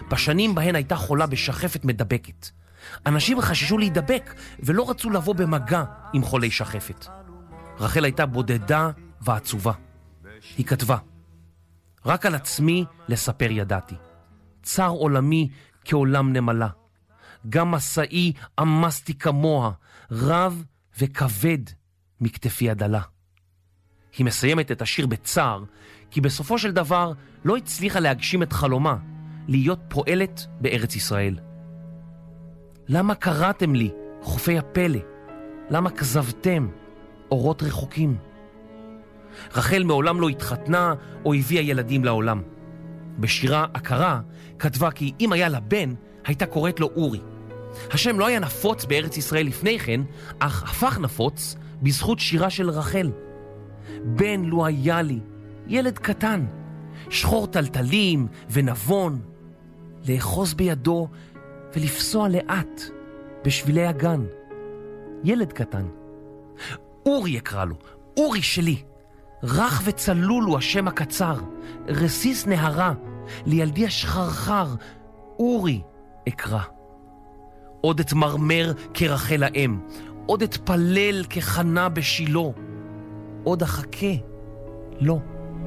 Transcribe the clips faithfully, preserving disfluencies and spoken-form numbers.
בשנים בהן הייתה חולה בשחפת מדבקת. אנשים חששו להידבק ולא רצו לבוא במגע עם חולי שחפת. רחל הייתה בודדה ועצובה. היא כתבה, רק על עצמי לספר ידעתי. צר עולמי כעולם נמלה. גם מסעי עמסתי כמוה, רב וכבד מכתפי הדלה. היא מסיימת את השיר בצער, כי בסופו של דבר לא הצליחה להגשים את חלומה, להיות פועלת בארץ ישראל. למה קראתם לי חופי הפלא? למה כזבתם אורות רחוקים? רחל מעולם לא התחתנה או הביאה ילדים לעולם. בשירה הכרה כתבה כי אם היה לה בן, הייתה קוראת לו אורי. השם לא היה נפוץ בארץ ישראל לפני כן, אך הפך נפוץ בזכות שירה של רחל. בן לו היה לי, ילד קטן, שחור טלטלים ונבון, לאחוז בידו ולפסוע לאט בשבילי הגן. ילד קטן. אורי יקרא לו, אורי שלי. רך וצלול הוא השם הקצר, רסיס נהרה, לילדי השחרחר, אורי אקרא. עוד אתמרמר כרחל האם, עוד אתפלל כחנה בשילו, עוד אחכה, לא.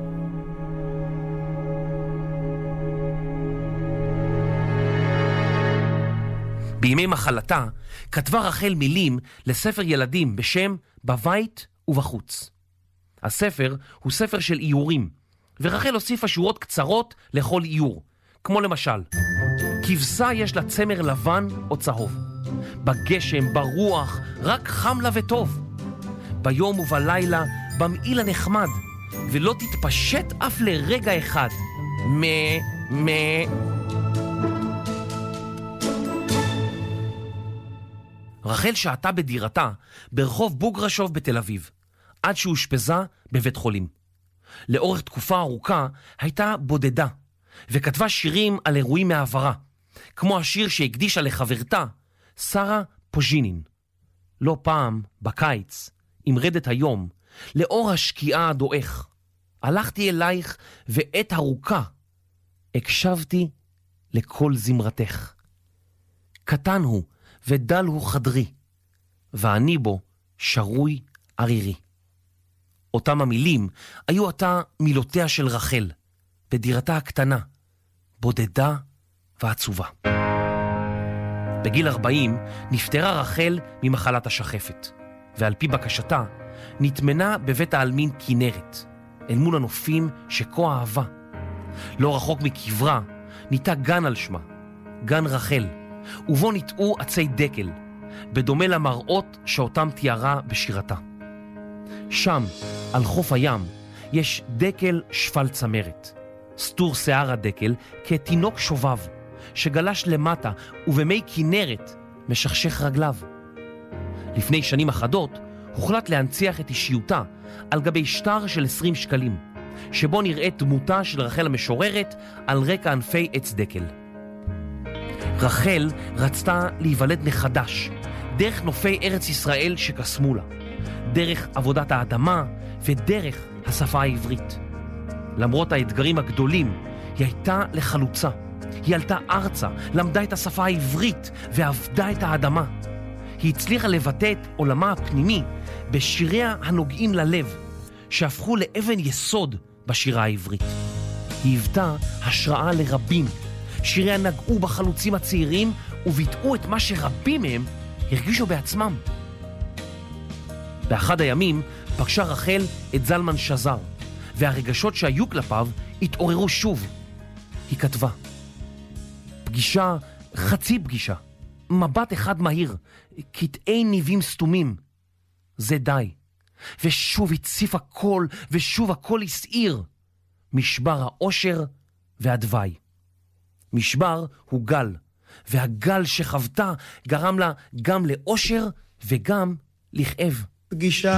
בימי מחלתה כתבה רחל מילים לספר ילדים בשם בבית ובחוץ. הספר הוא ספר של איורים, ורחל הוסיפה שורות קצרות לכל איור, כמו למשל, כבשה יש לה צמר לבן או צהוב, בגשם, ברוח, רק חם לה וטוב, ביום ובלילה במעיל הנחמד, ולא תתפשט אף לרגע אחד. מה, מה. רחל שעתה בדירתה ברחוב בוגרשוב בתל אביב, עד שהושפזה בבית חולים. לאורך תקופה ארוכה הייתה בודדה, וכתבה שירים על אירועים מעברה, כמו השיר שהקדישה לחברתה, שרה פוז'ינין. לא פעם, בקיץ, עם רדת היום, לאור השקיעה הדועך, הלכתי אלייך ועת ארוכה, הקשבתי לכל זמרתך. קטן הוא ודל הוא חדרי, ואני בו שרוי ערירי. אותם המילים היו אותה מילותיה של רחל, בדירתה הקטנה, בודדה ועצובה. בגיל ארבעים נפטרה רחל ממחלת השחפת, ועל פי בקשתה נתמנה בבית העלמין כנרת, אל מול הנופים שכה אהבה. לא רחוק מקברה ניטה גן על שמה, גן רחל, ובו ניטעו עצי דקל, בדומה למראות שאותם תיארה בשירתה. שם, על חוף הים, יש דקל שפל צמרת, סתור שיער הדקל כתינוק שובב, שגלש למטה ובמי כנרת משכשך רגליו. לפני שנים אחדות הוחלט להנציח את אישיותה על גבי שטר של עשרים שקלים, שבו נראית דמותה של רחל המשוררת על רקע ענפי עץ דקל. רחל רצתה להיוולד מחדש, דרך נופי ארץ ישראל שקסמו לה, דרך עבודת האדמה ודרך השפה העברית. למרות האתגרים הגדולים, היא הייתה לחלוצה. היא עלתה ארצה, למדה את השפה העברית ועבדה את האדמה. היא הצליחה לבטא את עולמה הפנימי בשיריה הנוגעים ללב, שהפכו לאבן יסוד בשירה העברית. היא היוותה השראה לרבים. שיריה נגעו בחלוצים הצעירים וביטאו את מה שרבים מהם הרגישו בעצמם. באחד הימים פגשה רחל את זלמן שזר, והרגשות שהיו כלפיו התעוררו שוב. היא כתבה, פגישה, חצי פגישה, מבט אחד מהיר, קטעי ניבים סתומים. זה די. ושוב הציף הכל, ושוב הכל הסעיר. משבר האושר והדווי. משבר הוא גל, והגל שחוותה גרם לה גם לאושר וגם לכאב. פגישה